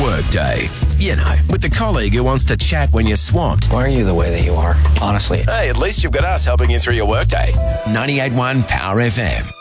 Workday. You know, with the colleague who wants to chat when you're swamped. Why are you the way that you are, honestly? Hey, at least you've got us helping you through your workday. 98.1 Power FM.